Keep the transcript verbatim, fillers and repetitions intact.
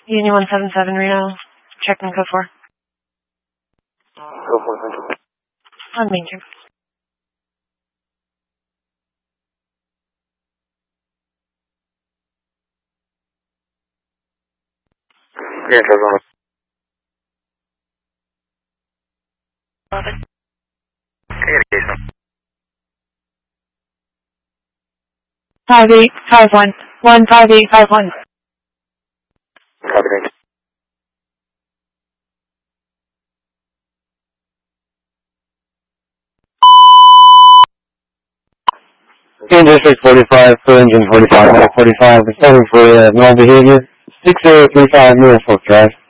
Union one seven seven Reno, checking code four. Code four, thank you. On main two. Yeah, Arizona. eleven. Communication. Five eight five one. One five eight five one. Copy, thank you. In District forty-five, for engine forty-five, forty-five, reporting for uh, null behavior, six zero three five Norfolk Drive.